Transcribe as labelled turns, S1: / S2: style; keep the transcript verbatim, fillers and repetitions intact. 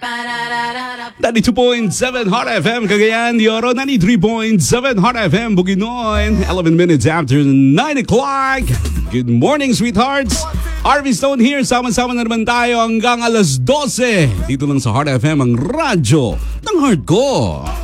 S1: ninety-two point seven Hot F M Cagayan de Oro, ninety-three point seven Hot F M Bukidnon, eleven minutes after nine o'clock. Good morning, sweethearts. Harvey Stone here, sama-sama na naman tayo hanggang alas dose. Dito lang sa Hot F M, ang radyo ng heart ko.